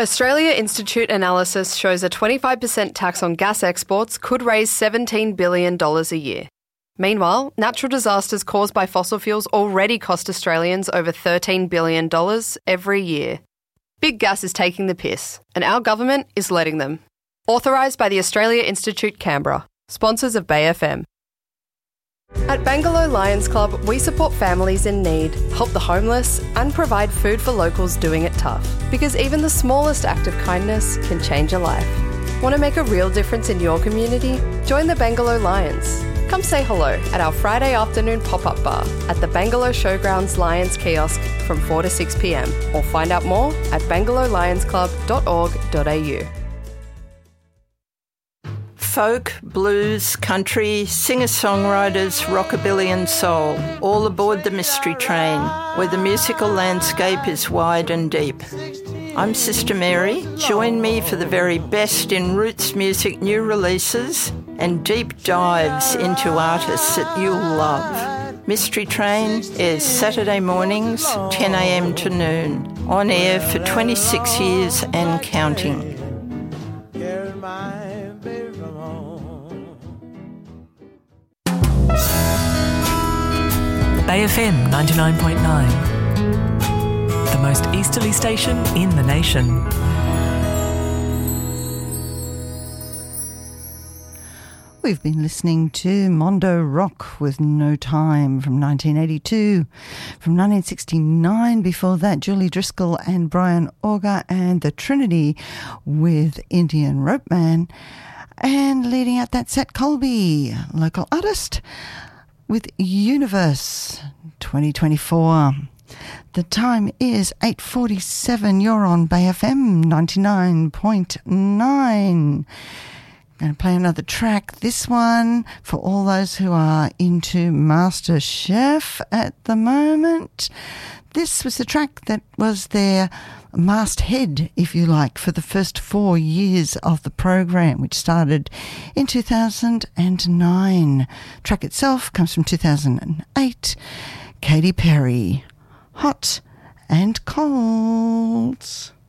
Australia Institute analysis shows a 25% tax on gas exports could raise $17 billion a year. Meanwhile, natural disasters caused by fossil fuels already cost Australians over $13 billion every year. Big gas is taking the piss, and our government is letting them. Authorised by the Australia Institute Canberra, sponsors of Bay FM. At Bangalore Lions Club, we support families in need, help the homeless, and provide food for locals doing it tough. Because even the smallest act of kindness can change a life. Want to make a real difference in your community? Join the Bangalore Lions. Come say hello at our Friday afternoon pop-up bar at the Bangalore Showgrounds Lions kiosk from 4 to 6 p.m. or find out more at bangalorelionsclub.org.au. Folk, blues, country, singer-songwriters, rockabilly and soul, all aboard the Mystery Train, where the musical landscape is wide and deep. I'm Sister Mary. Join me for the very best in roots music new releases and deep dives into artists that you'll love. Mystery Train is Saturday mornings, 10 a.m. to noon, on air for 26 years and counting. Bay FM 99.9, the most easterly station in the nation. We've been listening to Mondo Rock with No Time from 1982. From 1969, before that, Julie Driscoll and Brian Auger and the Trinity with Indian Rope Man. And leading out that set, Colby, local artist, with Universe 2024. The time is 8:47. You're on Bay FM 99.9. Going to play another track. This one for all those who are into MasterChef at the moment. This was the track that was their masthead, if you like, for the first 4 years of the program, which started in 2009. Track itself comes from 2008. Katy Perry, Hot and Cold.